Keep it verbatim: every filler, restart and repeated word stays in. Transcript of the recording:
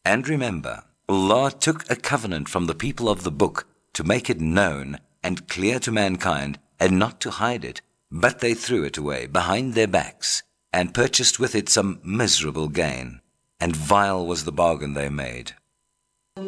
And remember, Allah took a covenant from the people of the book to make it known and clear to mankind and not to hide it, but they threw it away behind their backs and purchased with it some miserable gain. And vile was the bargain they made.